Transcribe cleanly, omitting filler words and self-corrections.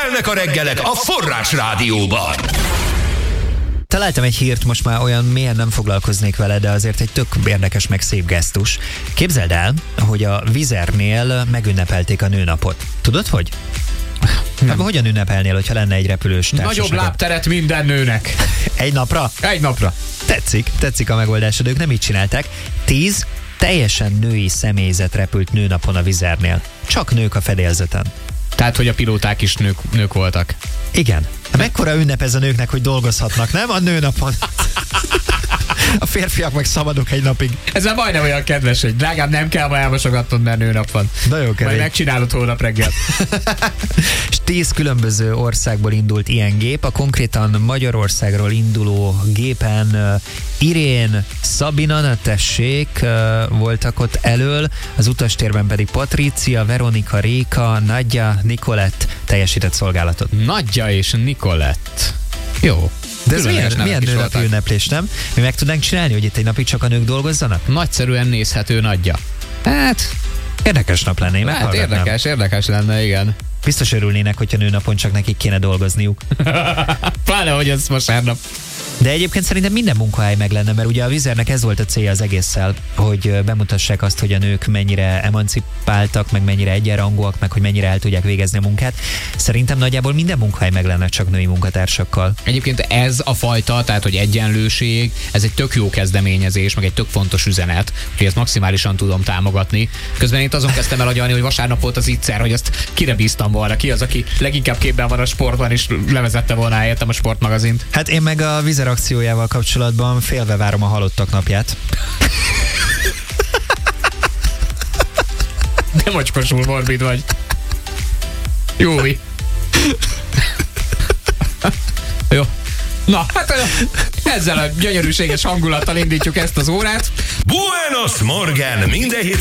telnek a reggelek a Forrás Rádióban. Találtam egy hírt, most már olyan mélyen nem foglalkoznék vele, de azért egy tök érdekes meg szép gesztus. Képzeld el, hogy a Wizzairnél megünnepelték a nőnapot. Tudod, hogy? Nem. Hogyan ünnepelnél, hogyha lenne egy repülős társaság? Nagyobb lábteret minden nőnek. Egy napra? Egy napra. Tetszik a megoldásod, ők nem így csinálták. 10 teljesen női személyzet repült nőnapon a Wizzairnél. Csak nők a fedélzeten. Tehát, hogy a pilóták is nők voltak. Igen. Mekkora ünnep ez a nőknek, hogy dolgozhatnak, nem? A nőnapon. A férfiak meg szabadok egy napig. Ez már majdnem olyan kedves, hogy drágám, nem kell ma elmosogatnod, mert nőnap van. Nagyon kemény. Majd megcsinálod holnap reggel. És 10 különböző országból indult ilyen gép. A konkrétan Magyarországról induló gépen Irén, Szabina, na tessék, voltak ott elől, az utastérben pedig Patricia, Veronika, Réka, Nadja, Nikolett teljesített szolgálatot. Nadja és Nikolett. Jó. De ez milyen nőnapi ünneplés, nem? Mi meg tudnánk csinálni, hogy itt egy napig csak a nők dolgozzanak? Nagyszerűen nézhető Nadja. Hát, érdekes nap lenne, én meghallgatnám. Érdekes lenne, igen. Biztos örülnének, hogyha nőnapon csak nekik kéne dolgozniuk. Pláne, hogy ez vasárnap. De egyébként szerintem minden munkahely meg lenne, mert ugye a Wizzairnek ez volt a célja az egésszel, hogy bemutassák azt, hogy a nők mennyire emancipáltak, meg mennyire egyenrangúak, meg hogy mennyire el tudják végezni a munkát. Szerintem nagyjából minden munkahely meg lenne csak női munkatársakkal. Egyébként ez a fajta, tehát hogy egyenlőség, ez egy tök jó kezdeményezés, meg egy tök fontos üzenet, hogy ezt maximálisan tudom támogatni. Közben én azon kezdtem el agyalni, hogy vasárnap volt az ICER, hogy azt kire bíztam volna, ki az, aki leginkább képben van a sportban, és levezette volna helyettem a sportmagazint. Hát én meg a Wizzair akciójával kapcsolatban félve várom a halottak napját. De mocskosul morbid vagy. Jói. Jó. Na, hát ezzel a gyönyörűséges hangulattal indítjuk ezt az órát. Buenos Morgen! Minden